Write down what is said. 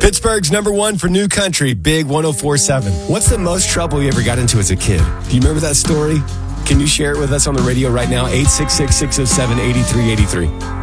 Pittsburgh's number one for new country, Big 104.7. What's the most trouble you ever got into as a kid? Do you remember that story? Can you share it with us on the radio right now? 866-607-8383.